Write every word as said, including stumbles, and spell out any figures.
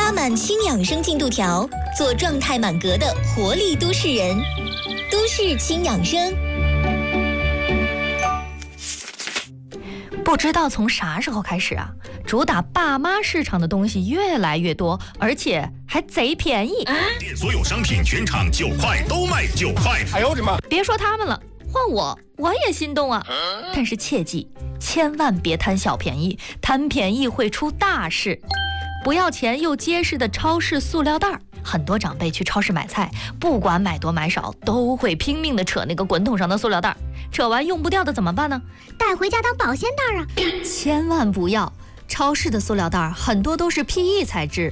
插满轻养生进度条，做状态满格的活力都市人。都市轻养生。 不知道从啥时候开始啊，主打爸妈市场的东西越来越多，而且还贼便宜。 店所有商品全场九块都卖九块。 哎呦我的妈！ 别说他们了，换我我也心动啊！但是切记，千万别贪小便宜，贪便宜会出大事。不要钱又结实的超市塑料袋，很多长辈去超市买菜，不管买多买少，都会拼命的扯那个滚筒上的塑料袋，扯完用不掉的怎么办呢？ 带回家当保鲜袋啊！ 千万不要，超市的塑料袋很多都是 P E 材质，